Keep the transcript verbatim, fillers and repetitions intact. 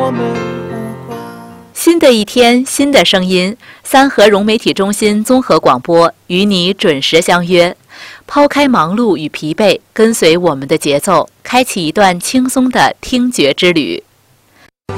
我们无关。 新的一天，新的声音，三河融媒体中心综合广播与你准时相约。抛开忙碌与疲惫，跟随我们的节奏，开启一段轻松的听觉之旅。